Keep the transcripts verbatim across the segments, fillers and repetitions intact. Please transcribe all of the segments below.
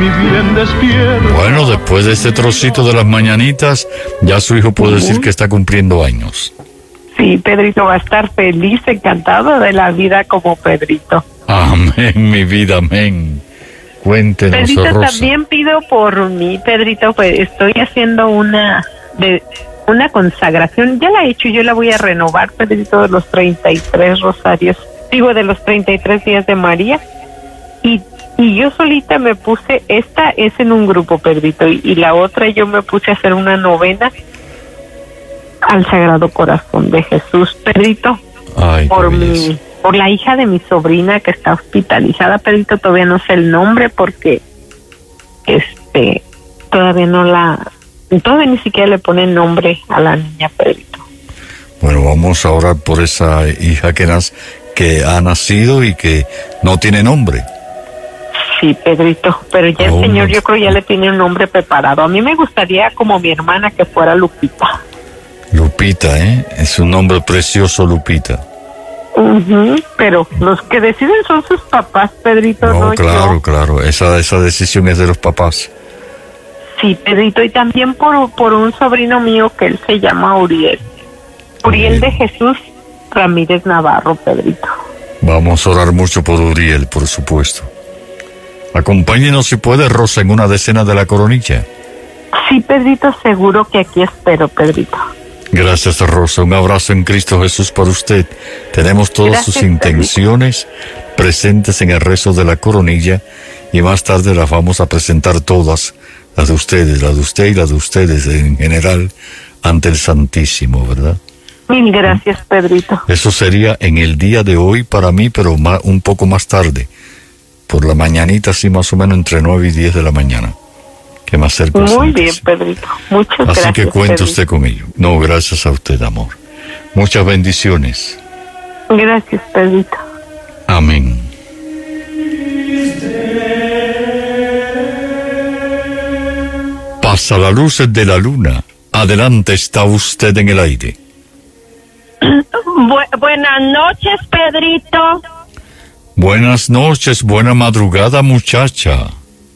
mi bien despierta. Bueno, después de este trocito de las mañanitas, ya su hijo puede uh-huh. decir que está cumpliendo años. Sí, Pedrito va a estar feliz, encantado de la vida como Pedrito. Amén, mi vida, amén. Cuéntenos, Pedrito, Rosa. También pido por mí, Pedrito, pues estoy haciendo una de una consagración. Ya la he hecho, yo la voy a renovar, Pedrito, de los treinta y tres rosarios. Digo, de los treinta y tres días de María. Y y yo solita me puse, esta es en un grupo, Pedrito, y, y la otra yo me puse a hacer una novena al Sagrado Corazón de Jesús, Pedrito. Ay, por mi por la hija de mi sobrina que está hospitalizada, Pedrito, todavía no sé el nombre porque este todavía no la todavía ni siquiera le ponen nombre a la niña, Pedrito. Bueno, vamos a orar por esa hija que nace, que ha nacido y que no tiene nombre. Sí, Pedrito, pero ya oh, el Señor no. yo creo ya le tiene un nombre preparado. A mí me gustaría como mi hermana que fuera Lupita. Lupita, ¿eh? Es un nombre precioso, Lupita. Uh-huh, pero los que deciden son sus papás, Pedrito, no, no claro, yo. claro, esa, esa decisión es de los papás. Sí, Pedrito, y también por, por un sobrino mío que él se llama Uriel. Uriel de Jesús Ramírez Navarro, Pedrito. Vamos a orar mucho por Uriel, por supuesto. Acompáñenos si puede, Rosa, en una decena de la coronilla. Sí, Pedrito, seguro que aquí espero, Pedrito. Gracias, Rosa. Un abrazo en Cristo Jesús para usted. Tenemos todas Gracias, sus intenciones Pedrito. presentes en el rezo de la coronilla y más tarde las vamos a presentar todas, las de ustedes, las de usted y las de ustedes en general, ante el Santísimo, ¿verdad? Mil gracias, Pedrito. Eso sería en el día de hoy para mí, pero más, un poco más tarde. Por la mañanita, así más o menos entre nueve y diez de la mañana. Que más cerca. Muy bien, Pedrito. Muchas así gracias. Así que cuente Pedrito. usted con ello. No, gracias a usted, amor. Muchas bendiciones. Gracias, Pedrito. Amén. Pasa la luz de la luna. Adelante, está usted en el aire. Bu- buenas noches, Pedrito. Buenas noches, buena madrugada, muchacha.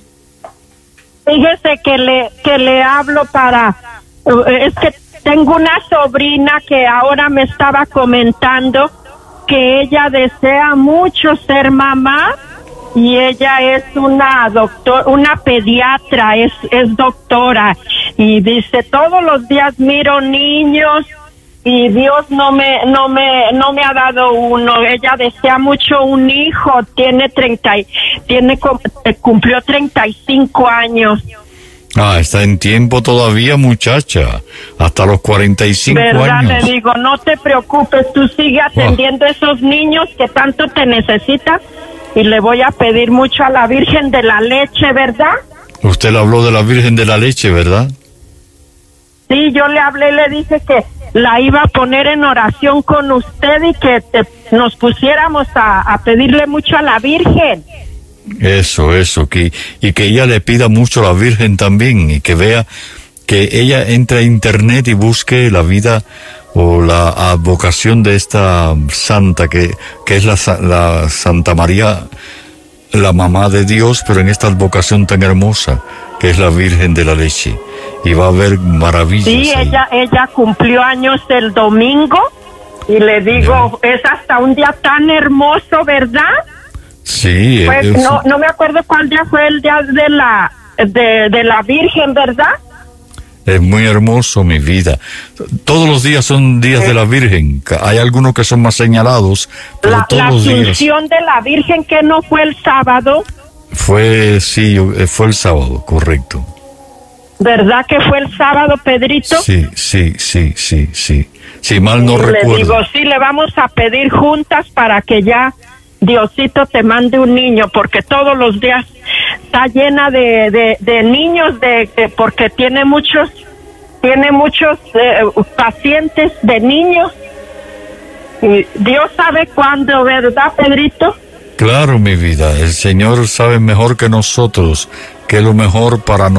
Fíjese que le que le hablo para es que tengo una sobrina que ahora me estaba comentando que ella desea mucho ser mamá y ella es una doctor, una pediatra, es es doctora y dice todos los días miro niños y Dios no me no me no me ha dado uno. Ella desea mucho un hijo, tiene treinta tiene cumplió treinta y cinco años. Ah, está en tiempo todavía, muchacha, hasta los cuarenta y cinco ¿verdad? años. Le digo, no te preocupes, tú sigue atendiendo a esos niños que tanto te necesitan y le voy a pedir mucho a la Virgen de la Leche, ¿verdad? Usted le habló de la Virgen de la Leche, ¿verdad? Sí, yo le hablé, le dije que la iba a poner en oración con usted y que te, nos pusiéramos a, a pedirle mucho a la Virgen. Eso, eso, que, y que ella le pida mucho a la Virgen también, y que vea, que ella entre a internet y busque la vida o la advocación de esta santa, que, que es la, la Santa María, la mamá de Dios, pero en esta advocación tan hermosa, que es la Virgen de la Leche. Y va a haber maravillas. Sí, ahí. ella, ella cumplió años el domingo, y le digo, yeah. es hasta un día tan hermoso, ¿verdad? Sí, pues es, no, no me acuerdo cuál día fue el día de la de, de la Virgen, ¿verdad? Es muy hermoso, mi vida. Todos los días son días eh, de la Virgen. Hay algunos que son más señalados, pero la, todos la los días. La Asunción de la Virgen, que no fue el sábado. Fue, sí, fue el sábado, correcto. ¿Verdad que fue el sábado, Pedrito? Sí, sí, sí, sí, sí. Si mal no y recuerdo. Le digo, sí, le vamos a pedir juntas para que ya Diosito te mande un niño, porque todos los días está llena de, de, de niños, de, de porque tiene muchos, tiene muchos eh, pacientes de niños. Y Dios sabe cuándo, ¿verdad, Pedrito? Claro, mi vida, el Señor sabe mejor que nosotros qué es lo mejor para nosotros.